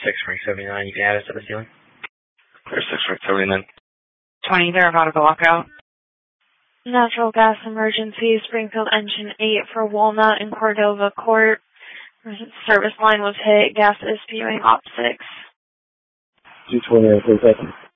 6 ring 79. You can add us to the ceiling. Clear 6 ring 79. 20 Theravada to lockout. Natural gas emergency, Springfield Engine 8 for Walnut and Cordova Court. Service line was hit. Gas is spewing op 6. 220,